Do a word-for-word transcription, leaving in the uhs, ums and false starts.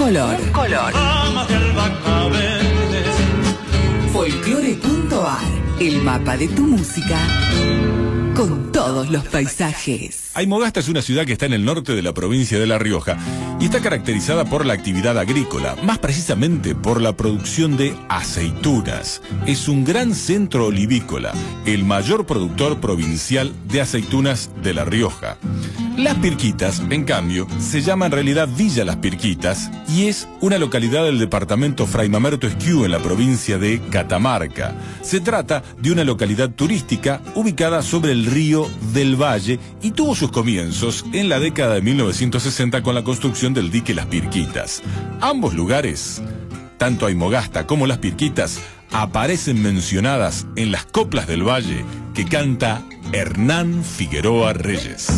color. Un color. Folclore punto ar, el mapa de tu música con todos los paisajes. Aymogasta es una ciudad que está en el norte de la provincia de La Rioja y está caracterizada por la actividad agrícola, más precisamente por la producción de aceitunas. Es un gran centro olivícola, el mayor productor provincial de aceitunas de La Rioja. Las Pirquitas, en cambio, se llama en realidad Villa Las Pirquitas y es una localidad del departamento Fray Mamerto Esquiú en la provincia de Catamarca. Se trata de una localidad turística ubicada sobre el río del Valle y tuvo sus comienzos en la década de mil novecientos sesenta con la construcción del dique Las Pirquitas. Ambos lugares, tanto Aymogasta como Las Pirquitas, aparecen mencionadas en las coplas del Valle que canta Hernán Figueroa Reyes.